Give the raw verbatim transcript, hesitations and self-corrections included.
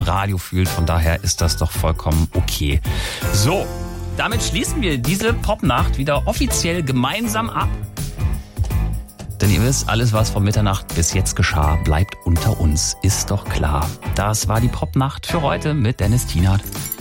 Radio fühlt. Von daher ist das doch vollkommen okay. So, damit schließen wir diese Popnacht wieder offiziell gemeinsam ab. Denn ihr wisst, alles, was von Mitternacht bis jetzt geschah, bleibt unter uns. Ist doch klar. Das war die Popnacht für heute mit Dennis Tienert.